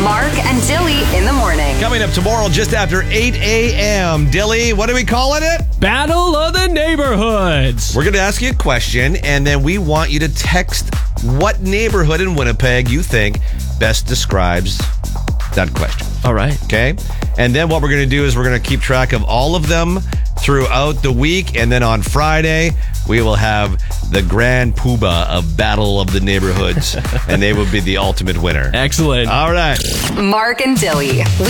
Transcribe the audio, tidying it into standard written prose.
Mark and Dilly in the morning. Coming up tomorrow just after 8 a.m. Dilly, what are we calling it? Battle of the Neighborhoods. We're going to ask you a question, and then we want you to text what neighborhood in Winnipeg you think best describes that question. All right. Okay? And then what we're going to do is we're going to keep track of all of them throughout the week, and then on Friday, we will have the grand poobah of Battle of the Neighborhoods, and they will be the ultimate winner. Excellent. All right. Mark and Dilly.